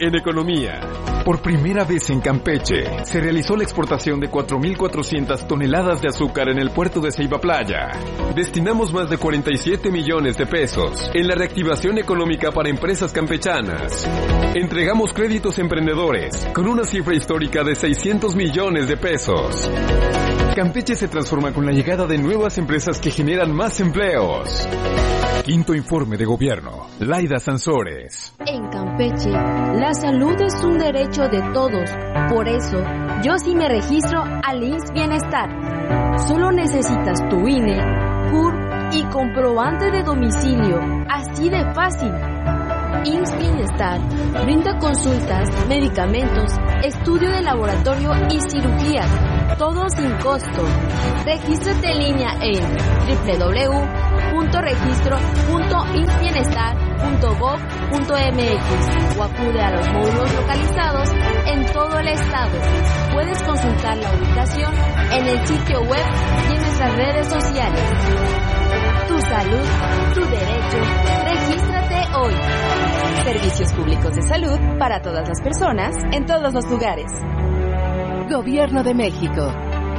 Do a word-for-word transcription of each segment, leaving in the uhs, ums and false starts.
en economía. Por primera vez en Campeche, se realizó la exportación de cuatro mil cuatrocientas toneladas de azúcar en el puerto de Ceiba Playa. Destinamos más de cuarenta y siete millones de pesos en la reactivación económica para empresas campechanas. Entregamos créditos a emprendedores con una cifra histórica de seiscientos millones de pesos. Campeche se transforma con la llegada de nuevas empresas que generan más empleos. Quinto informe de gobierno. Laida Sansores. En Campeche, la salud es un derecho de todos. Por eso, yo sí me registro al I M S S Bienestar. Solo necesitas tu I N E, C U R y comprobante de domicilio. Así de fácil. I M S S Bienestar brinda consultas, medicamentos, estudio de laboratorio y cirugías, todo sin costo. Regístrate en línea en doble u doble u doble u punto registro punto i m s s bienestar punto gov punto m x o acude a los módulos localizados en todo el estado. Puedes consultar la ubicación en el sitio web y en nuestras redes sociales. Tu salud, tu derecho. Regístrate hoy. Servicios públicos de salud para todas las personas, en todos los lugares. Gobierno de México.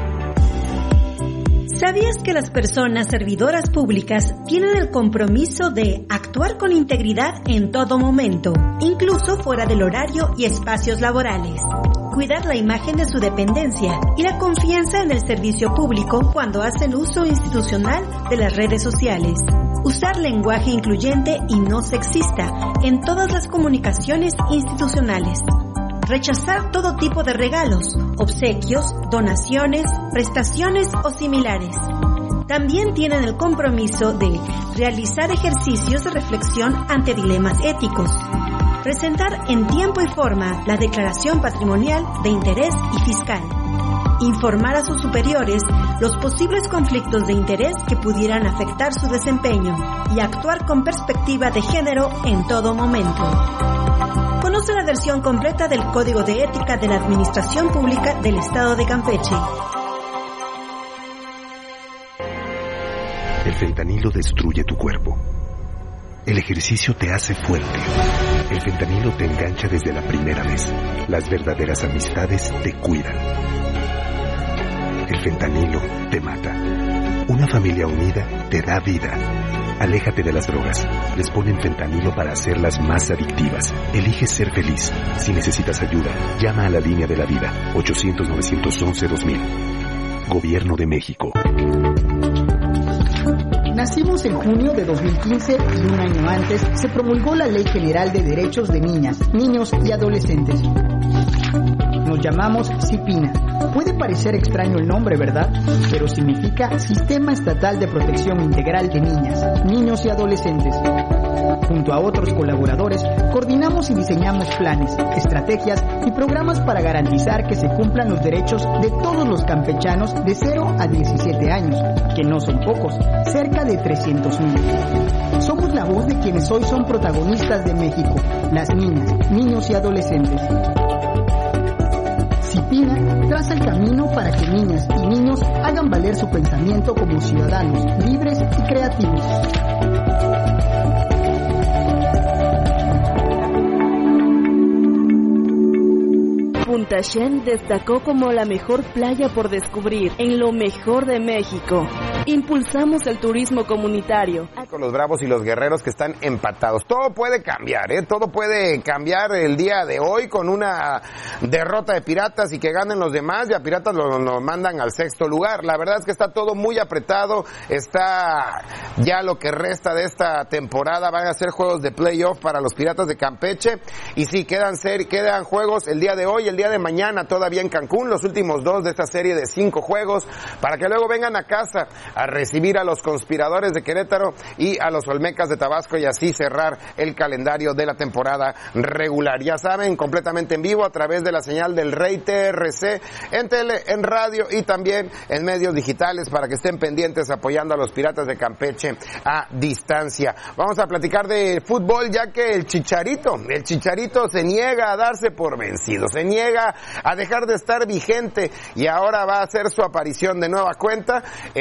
¿Sabías que las personas servidoras públicas tienen el compromiso de actuar con integridad en todo momento, incluso fuera del horario y espacios laborales? Cuidar la imagen de su dependencia y la confianza en el servicio público cuando hacen uso institucional de las redes sociales. Usar lenguaje incluyente y no sexista en todas las comunicaciones institucionales. Rechazar todo tipo de regalos, obsequios, donaciones, prestaciones o similares. También tienen el compromiso de realizar ejercicios de reflexión ante dilemas éticos. Presentar en tiempo y forma la declaración patrimonial de interés y fiscal. Informar a sus superiores los posibles conflictos de interés que pudieran afectar su desempeño y actuar con perspectiva de género en todo momento. Conoce la versión completa del Código de Ética de la Administración Pública del Estado de Campeche. El fentanilo destruye tu cuerpo. El ejercicio te hace fuerte. El fentanilo te engancha desde la primera vez. Las verdaderas amistades te cuidan. El fentanilo te mata. Una familia unida te da vida. Aléjate de las drogas. Les ponen fentanilo para hacerlas más adictivas. Elige ser feliz. Si necesitas ayuda, llama a la línea de la vida. ochocientos, novecientos once, dos mil. Gobierno de México. Nacimos en junio de dos mil quince y un año antes se promulgó la Ley General de Derechos de Niñas, Niños y Adolescentes. Nos llamamos CIPINA. Puede parecer extraño el nombre, ¿verdad? Pero significa Sistema Estatal de Protección Integral de Niñas, Niños y Adolescentes. Junto a otros colaboradores, coordinamos y diseñamos planes, estrategias y programas para garantizar que se cumplan los derechos de todos los campechanos de cero a diecisiete años, que no son pocos, cerca de trescientos mil. Somos la voz de quienes hoy son protagonistas de México, las niñas, niños y adolescentes. CIPINA traza el camino para que niñas y niños hagan valer su pensamiento como ciudadanos libres y creativos. Punta Shen destacó como la mejor playa por descubrir en lo mejor de México. Impulsamos el turismo comunitario. Con los Bravos y los Guerreros que están empatados. Todo puede cambiar, ¿eh? Todo puede cambiar el día de hoy con una derrota de Piratas y que ganen los demás. Y a Piratas lo, lo mandan al sexto lugar. La verdad es que está todo muy apretado. Está ya lo que resta de esta temporada. Van a ser juegos de playoff para los Piratas de Campeche. Y sí, quedan, ser, quedan juegos el día de hoy, el día de mañana todavía en Cancún. Los últimos dos de esta serie de cinco juegos. Para que luego vengan a casa a recibir a los Conspiradores de Querétaro y a los Olmecas de Tabasco y así cerrar el calendario de la temporada regular. Ya saben, completamente en vivo a través de la señal del Rey T R C, en tele, en radio y también en medios digitales para que estén pendientes apoyando a los Piratas de Campeche a distancia. Vamos a platicar de fútbol ya que el Chicharito, el Chicharito se niega a darse por vencido, se niega a dejar de estar vigente y ahora va a hacer su aparición de nueva cuenta en la M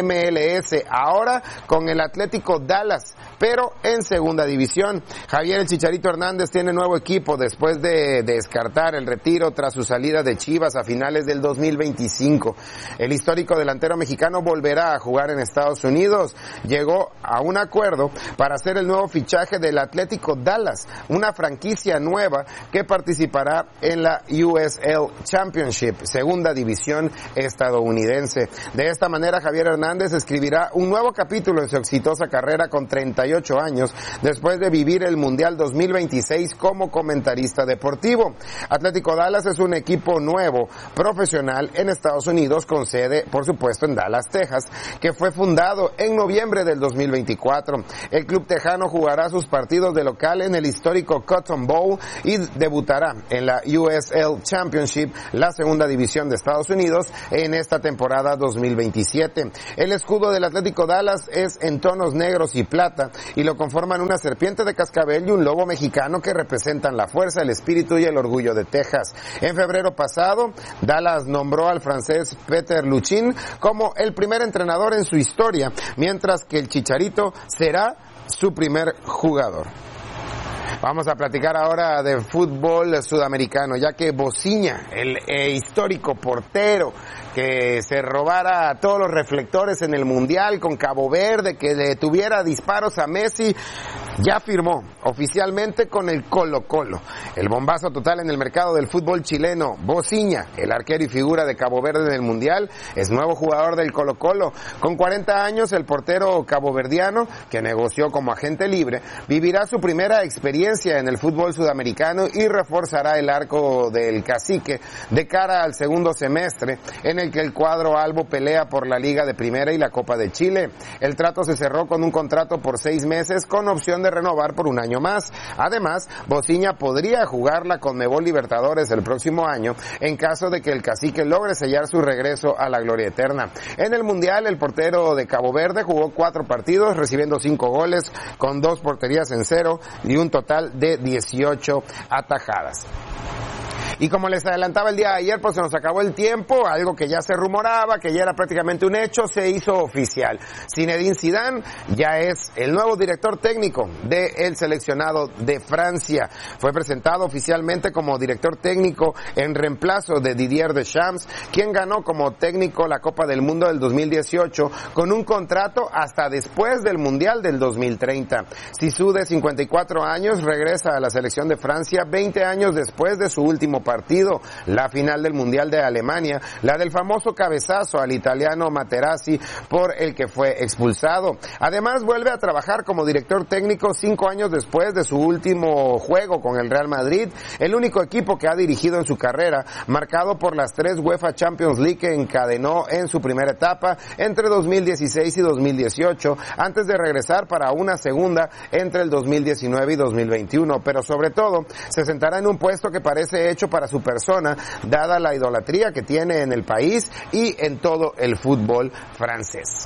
M L S, ahora con el Atlético Dallas, pero en segunda división. Javier el Chicharito Hernández tiene nuevo equipo después de descartar el retiro tras su salida de Chivas a finales del dos mil veinticinco. El histórico delantero mexicano volverá a jugar en Estados Unidos. Llegó a un acuerdo para hacer el nuevo fichaje del Atlético Dallas, una franquicia nueva que participará en la U S L Championship, segunda división estadounidense. De esta manera, Javier Hernández escribirá un nuevo capítulo en su exitosa carrera con treinta y ocho años, después de vivir el Mundial dos mil veintiséis como comentarista deportivo. Atlético Dallas es un equipo nuevo, profesional en Estados Unidos, con sede, por supuesto, en Dallas, Texas, que fue fundado en noviembre del dos mil veinticuatro. El club tejano jugará sus partidos de local en el histórico Cotton Bowl y debutará en la U S L Championship, la segunda división de Estados Unidos, en esta temporada dos mil veintisiete. El escudo del Atlético Dallas es en tonos negros y plata y lo conforman una serpiente de cascabel y un lobo mexicano que representan la fuerza, el espíritu y el orgullo de Texas. En febrero pasado, Dallas nombró al francés Peter Luchin como el primer entrenador en su historia, mientras que el Chicharito será su primer jugador. Vamos a platicar ahora de fútbol sudamericano, ya que Bociña, el eh, histórico portero que se robara todos los reflectores en el Mundial con Cabo Verde, que le tuviera disparos a Messi, ya firmó oficialmente con el Colo-Colo. El bombazo total en el mercado del fútbol chileno. Bociña, el arquero y figura de Cabo Verde en el Mundial, es nuevo jugador del Colo-Colo. Con cuarenta años, el portero caboverdiano, que negoció como agente libre, vivirá su primera experiencia en el fútbol sudamericano y reforzará el arco del cacique de cara al segundo semestre, en el que el cuadro albo pelea por la Liga de Primera y la Copa de Chile. El trato se cerró con un contrato por seis meses con opción de renovar por un año más. Además, Bociña podría jugar la Conmebol Libertadores el próximo año en caso de que el cacique logre sellar su regreso a la gloria eterna. En el Mundial, el portero de Cabo Verde jugó cuatro partidos, recibiendo cinco goles, con dos porterías en cero y un total de dieciocho atajadas. Y como les adelantaba el día de ayer, pues se nos acabó el tiempo, algo que ya se rumoraba, que ya era prácticamente un hecho, se hizo oficial. Zinedine Zidane ya es el nuevo director técnico del seleccionado de Francia. Fue presentado oficialmente como director técnico en reemplazo de Didier Deschamps, quien ganó como técnico la Copa del Mundo del dos mil dieciocho con un contrato hasta después del Mundial del dos mil treinta. Zizou, de cincuenta y cuatro años, regresa a la selección de Francia veinte años después de su último partido, la final del Mundial de Alemania, la del famoso cabezazo al italiano Materazzi por el que fue expulsado. Además, vuelve a trabajar como director técnico cinco años después de su último juego con el Real Madrid, el único equipo que ha dirigido en su carrera, marcado por las tres UEFA Champions League que encadenó en su primera etapa entre dos mil dieciséis y dos mil dieciocho, antes de regresar para una segunda entre el dos mil diecinueve y dos mil veintiuno, pero sobre todo se sentará en un puesto que parece hecho para su persona, dada la idolatría que tiene en el país y en todo el fútbol francés.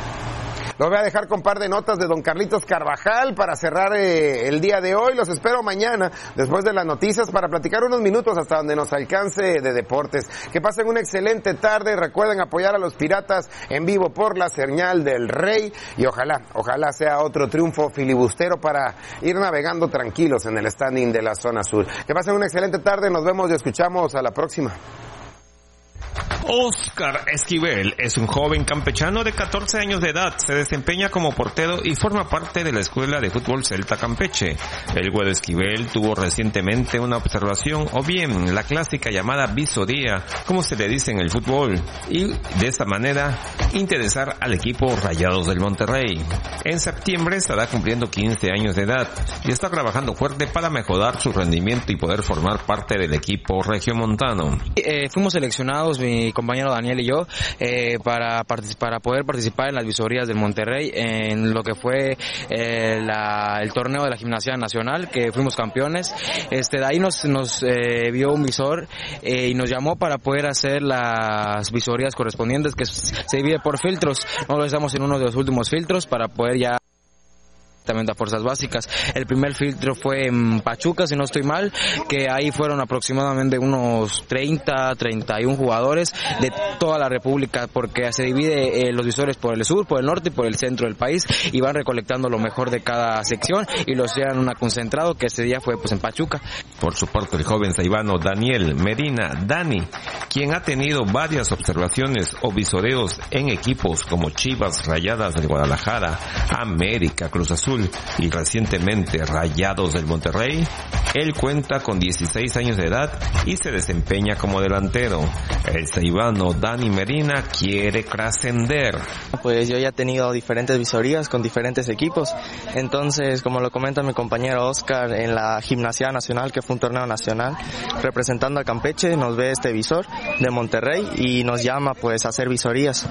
Lo voy a dejar con un par de notas de don Carlitos Carvajal para cerrar eh, el día de hoy. Los espero mañana, después de las noticias, para platicar unos minutos hasta donde nos alcance de deportes. Que pasen una excelente tarde. Recuerden apoyar a los Piratas en vivo por la señal del Rey. Y ojalá, ojalá sea otro triunfo filibustero para ir navegando tranquilos en el standing de la zona sur. Que pasen una excelente tarde. Nos vemos y escuchamos a la próxima. Oscar Esquivel es un joven campechano de catorce años de edad, se desempeña como portero y forma parte de la Escuela de Fútbol Celta Campeche. El güero Esquivel tuvo recientemente una observación, o bien la clásica llamada visoría, como se le dice en el fútbol, y de esta manera interesar al equipo Rayados del Monterrey. En septiembre estará cumpliendo quince años de edad y está trabajando fuerte para mejorar su rendimiento y poder formar parte del equipo regiomontano. Eh, fuimos seleccionados, mi compañero Daniel y yo, eh, para, para poder participar en las visorías del Monterrey, en lo que fue eh, la, el torneo de la Gimnasia Nacional, que fuimos campeones. Este, de ahí nos, nos eh, vio un visor eh, y nos llamó para poder hacer las visorías correspondientes, que se divide por filtros. Nosotros estamos en uno de los últimos filtros para poder ya también a fuerzas básicas. El primer filtro fue en Pachuca, si no estoy mal, que ahí fueron aproximadamente unos treinta, treinta y uno jugadores de toda la República, porque se divide eh, los visores por el sur, por el norte y por el centro del país, y van recolectando lo mejor de cada sección y los llevan a un concentrado que ese día fue pues en Pachuca. Por su parte, el joven saibano Daniel Medina, Dani, quien ha tenido varias observaciones o visoreos en equipos como Chivas, Rayadas del Guadalajara, América, Cruz Azul y recientemente Rayados del Monterrey, él cuenta con dieciséis años de edad y se desempeña como delantero. El saibano Dani Medina quiere trascender. Pues yo ya he tenido diferentes visorías con diferentes equipos, entonces como lo comenta mi compañero Oscar, en la Gimnasia Nacional, que fue un torneo nacional, representando a Campeche, nos ve este visor de Monterrey y nos llama pues a hacer visorías.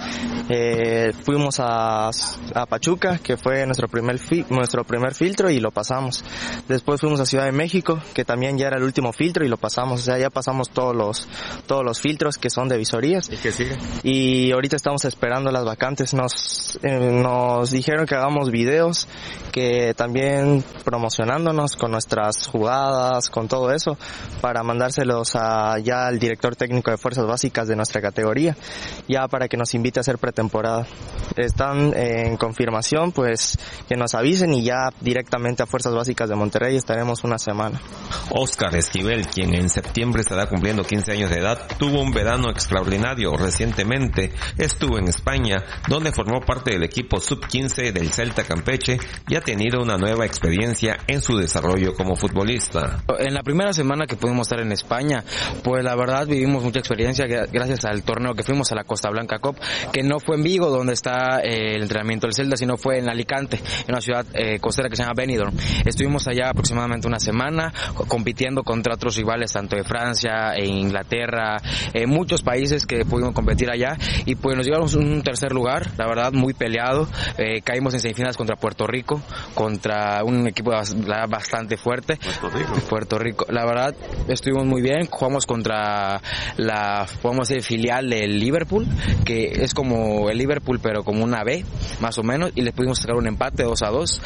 Eh, fuimos a, a Pachuca, que fue nuestro primer, fi, nuestro primer filtro, y lo pasamos. Después fuimos a Ciudad de México, que también ya era el último filtro, y lo pasamos. O sea, ya pasamos todos los todos los filtros que son de visorías. ¿Y qué sigue? Y ahorita estamos esperando las vacantes. Nos, eh, nos dijeron que hagamos videos, que también promocionándonos con nuestras jugadas, con todo eso, para mandárselos a, ya al director técnico de fuerzas básicas de nuestra categoría, ya para que nos invite a hacer pretemporada. Están en confirmación, pues que nos avisen, y ya directamente a fuerzas básicas de Monterrey estaremos una semana. Oscar Esquivel, quien en septiembre estará cumpliendo quince años de edad, tuvo un verano extraordinario. Recientemente estuvo en España, donde formó parte del equipo sub quince del Celta Campeche y ha tenido una nueva experiencia en su desarrollo como futbolista. En la primera semana que pudimos estar en España, pues la verdad vivimos mucha experiencia gracias al torneo que fuimos a la Costa Blanca Cup, que no fue en Vigo, donde está eh, el entrenamiento del Celta, sino fue en Alicante, en una ciudad eh, costera que se llama Benidorm. Estuvimos allá aproximadamente una semana compitiendo contra otros rivales, tanto de Francia, e Inglaterra, eh, muchos países que pudimos competir allá, y pues nos llevamos un tercer lugar, la verdad muy peleado. Eh, caímos en semifinales contra Puerto Rico, contra un equipo bastante fuerte. Puerto Rico. Puerto Rico. La verdad estuvimos muy bien, jugamos contra la, podemos decir, filial del Liverpool, que es como el Liverpool pero como una B, más o menos, y les pudimos sacar un empate dos a dos,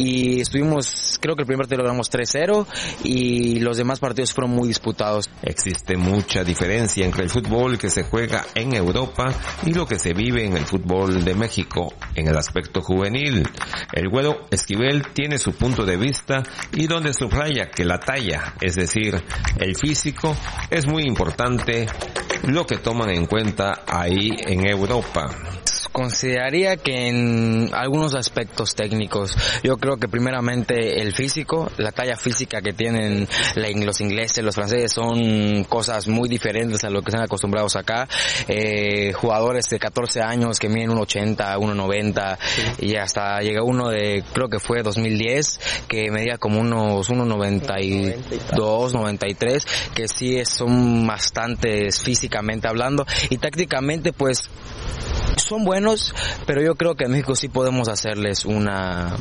y estuvimos, creo que el primer partido logramos tres cero, y los demás partidos fueron muy disputados. Existe mucha diferencia entre el fútbol que se juega en Europa y lo que se vive en el fútbol de México en el aspecto juvenil. El güero Esquivel tiene su punto de vista y donde subraya que la talla, es decir, el físico, es muy importante, lo que toman en cuenta ahí en Europa. Consideraría que en algunos aspectos técnicos, yo creo que primeramente el físico, la talla física que tienen los ingleses, los franceses, son cosas muy diferentes a lo que están acostumbrados acá. Eh, jugadores de catorce años que miden uno ochenta, uno noventa, sí. Y hasta llega uno de, creo que fue dos mil diez, que medía como unos uno noventa y dos, noventa y tres, que sí son bastantes físicamente hablando, y tácticamente pues son buenos, pero yo creo que en México sí podemos hacerles una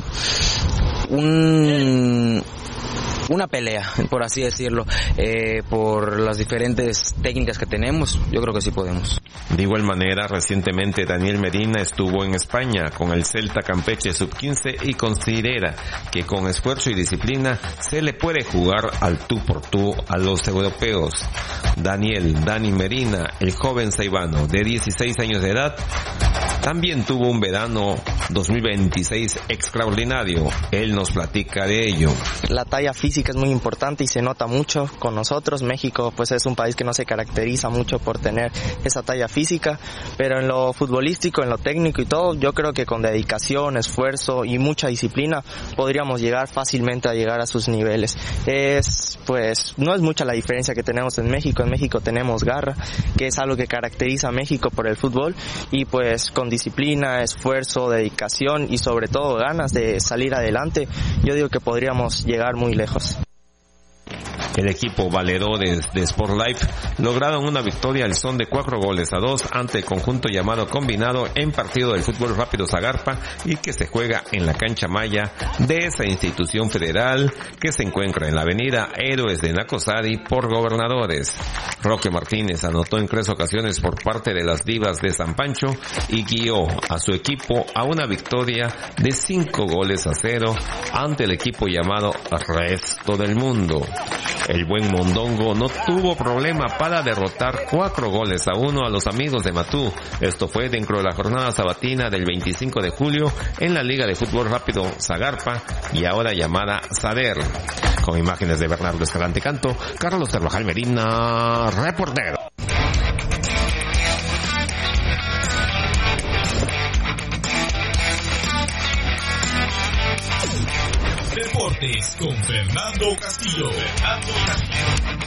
un una pelea, por así decirlo, eh, por las diferentes técnicas que tenemos. Yo creo que sí podemos. De igual manera, recientemente Daniel Medina estuvo en España con el Celta Campeche sub quince y considera que con esfuerzo y disciplina se le puede jugar al tú por tú a los europeos. Daniel, Dani Medina, el joven saibano de dieciséis años de edad, también tuvo un verano dos mil veintiséis extraordinario. Él nos platica de ello. La talla física es muy importante y se nota mucho con nosotros. México pues es un país que no se caracteriza mucho por tener esa talla física, pero en lo futbolístico, en lo técnico y todo, yo creo que con dedicación, esfuerzo y mucha disciplina podríamos llegar fácilmente a llegar a sus niveles. Es pues no es mucha la diferencia que tenemos en México. En México tenemos garra, que es algo que caracteriza a México por el fútbol, y pues con disciplina, esfuerzo, dedicación y sobre todo ganas de salir adelante, yo digo que podríamos llegar muy lejos. El equipo Valedores de Sport Life lograron una victoria al son de cuatro goles a dos ante el conjunto llamado Combinado en partido del Fútbol Rápido Zagarpa y que se juega en la cancha maya de esa institución federal que se encuentra en la avenida Héroes de Nacosari por Gobernadores. Roque Martínez anotó en tres ocasiones por parte de las Divas de San Pancho y guió a su equipo a una victoria de cinco goles a cero ante el equipo llamado Resto del Mundo. El buen Mondongo no tuvo problema para derrotar cuatro goles a uno a los amigos de Matú. Esto fue dentro de la jornada sabatina del veinticinco de julio en la Liga de Fútbol Rápido Zagarpa y ahora llamada Sader. Con imágenes de Bernardo Escalante Canto, Carlos Carvajal Medina, reportero. Deportes con Fernando Castillo. Fernando Castillo.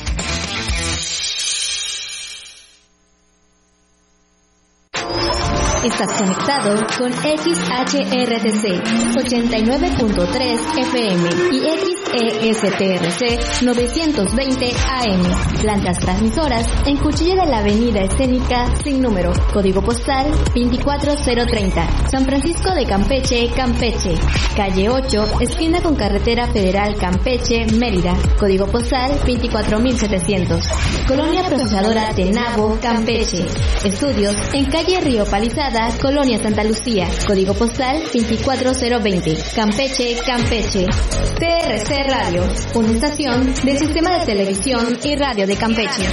Estás conectado con X H R T C ochenta y nueve punto tres F M y X E S T R C novecientos veinte A M. Plantas transmisoras en Cuchilla de la Avenida Escénica sin número. Código postal veinticuatro cero treinta. San Francisco de Campeche, Campeche. Calle ocho, esquina con Carretera Federal Campeche, Mérida. Código postal veinticuatro mil setecientos. Colonia Procesadora Tenabo, Campeche. Estudios en calle Río Palizada, Colonia Santa Lucía. Código postal veinticuatro cero veinte. Campeche, Campeche. T R C Radio, una estación del Sistema de Televisión y Radio de Campeche.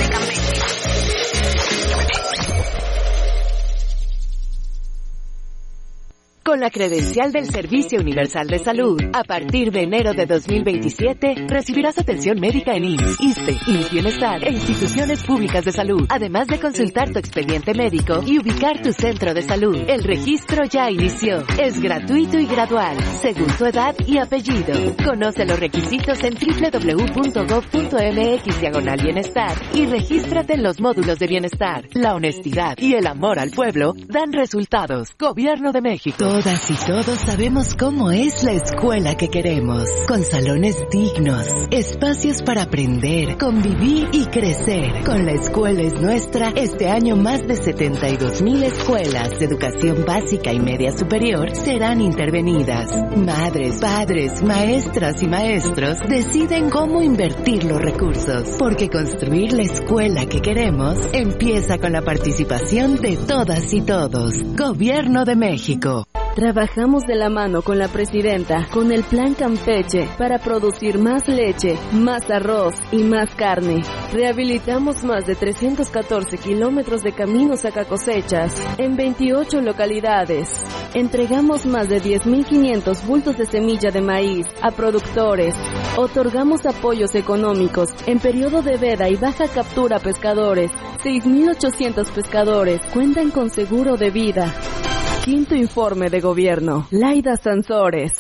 Con la credencial del Servicio Universal de Salud, a partir de enero de dos mil veintisiete, recibirás atención médica en I M S S, ISSSTE, I M S S Bienestar e instituciones públicas de salud, además de consultar tu expediente médico y ubicar tu centro de salud. El registro ya inició. Es gratuito y gradual, según tu edad y apellido. Conoce los requisitos en doble u doble u doble u punto gob punto eme equis diagonal bienestar y regístrate en los módulos de bienestar. La honestidad y el amor al pueblo dan resultados. Gobierno de México. Todas y todos sabemos cómo es la escuela que queremos, con salones dignos, espacios para aprender, convivir y crecer. Con La Escuela es Nuestra, este año más de setenta y dos mil escuelas de educación básica y media superior serán intervenidas. Madres, padres, maestras y maestros deciden cómo invertir los recursos, porque construir la escuela que queremos empieza con la participación de todas y todos. Gobierno de México. Trabajamos de la mano con la presidenta, con el Plan Campeche, para producir más leche, más arroz y más carne. Rehabilitamos más de trescientos catorce kilómetros de caminos saca cosechas en veintiocho localidades. Entregamos más de diez mil quinientos bultos de semilla de maíz a productores. Otorgamos apoyos económicos en periodo de veda y baja captura a pescadores. seis mil ochocientos pescadores cuentan con seguro de vida. Quinto informe de gobierno. Laida Sansores.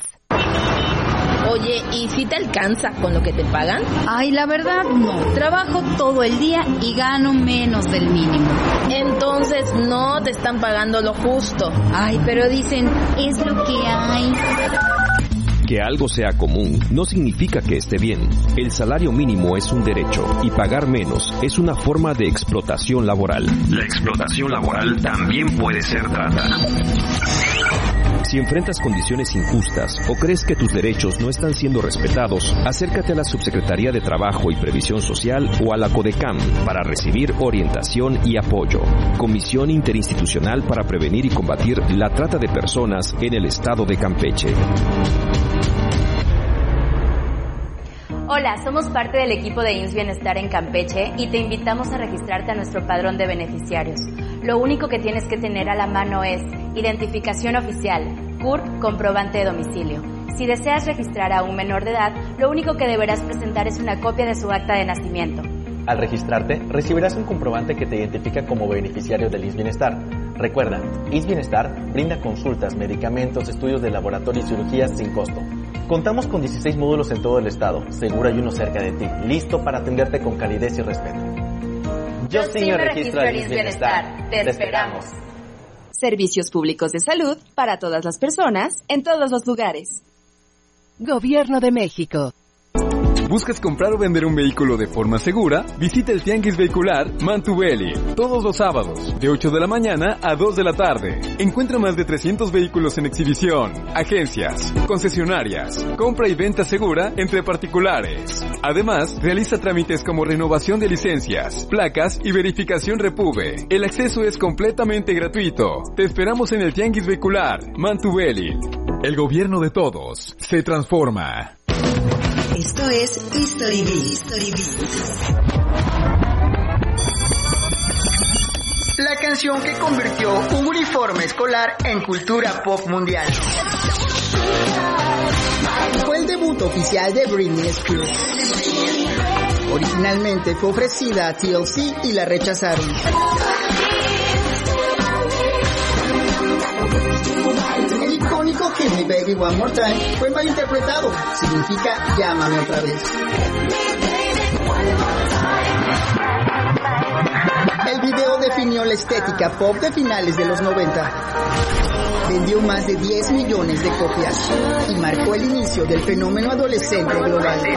Oye, ¿y si te alcanza con lo que te pagan? Ay, la verdad no. Trabajo todo el día y gano menos del mínimo. Entonces no te están pagando lo justo. Ay, pero dicen, es lo que hay. Que algo sea común no significa que esté bien. El salario mínimo es un derecho y pagar menos es una forma de explotación laboral. La explotación laboral también puede ser trata. Si enfrentas condiciones injustas o crees que tus derechos no están siendo respetados, acércate a la Subsecretaría de Trabajo y Previsión Social o a la CODECAM para recibir orientación y apoyo. Comisión Interinstitucional para Prevenir y Combatir la Trata de Personas en el Estado de Campeche. Hola, somos parte del equipo de I M S S Bienestar en Campeche y te invitamos a registrarte a nuestro padrón de beneficiarios. Lo único que tienes que tener a la mano es identificación oficial, C U R P, comprobante de domicilio. Si deseas registrar a un menor de edad, lo único que deberás presentar es una copia de su acta de nacimiento. Al registrarte, recibirás un comprobante que te identifica como beneficiario del I M S S Bienestar. Recuerda, I M S S Bienestar brinda consultas, medicamentos, estudios de laboratorio y cirugías sin costo. Contamos con dieciséis módulos en todo el estado, seguro hay uno cerca de ti, listo para atenderte con calidez y respeto. Yo sí me registro al I M S S Bienestar. Te esperamos. Servicios públicos de salud para todas las personas, en todos los lugares. Gobierno de México. ¿Buscas comprar o vender un vehículo de forma segura? Visita el Tianguis Vehicular Mantubeli todos los sábados, de ocho de la mañana a dos de la tarde. Encuentra más de trescientos vehículos en exhibición, agencias, concesionarias, compra y venta segura entre particulares. Además, realiza trámites como renovación de licencias, placas y verificación Repube. El acceso es completamente gratuito. Te esperamos en el Tianguis Vehicular Mantubeli. El gobierno de todos se transforma. Esto es History Beat. La canción que convirtió un uniforme escolar en cultura pop mundial. Fue el debut oficial de Britney Spears. Originalmente fue ofrecida a T L C y la rechazaron. El icónico Hit Me Baby One More Time fue mal interpretado. Significa llámame otra vez. El video definió la estética pop de finales de los noventa. Vendió más de diez millones de copias y marcó el inicio del fenómeno adolescente global.